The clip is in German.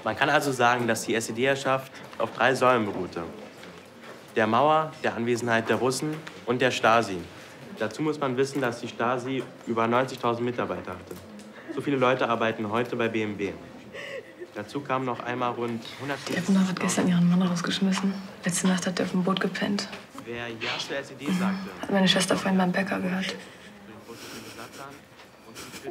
Man kann also sagen, dass die SED-Herrschaft auf 3 Säulen beruhte. Der Mauer, der Anwesenheit der Russen und der Stasi. Dazu muss man wissen, dass die Stasi über 90.000 Mitarbeiter hatte. So viele Leute arbeiten heute bei BMW. Dazu kamen noch einmal rund 100... Die Ebner hat gestern ihren Mann rausgeschmissen. Letzte Nacht hat er auf dem Boot gepennt. Wer Ja zur SED sagte... Hat meine Schwester vorhin beim Bäcker gehört.